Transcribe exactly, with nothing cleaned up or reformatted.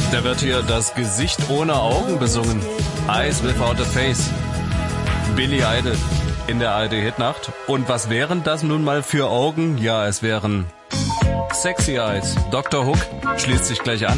Da wird hier das Gesicht ohne Augen besungen. Eyes Without a Face. Billy Idol in der A R D-Hitnacht. Und was wären das nun mal für Augen? Ja, es wären Sexy Eyes. Doktor Hook schließt sich gleich an.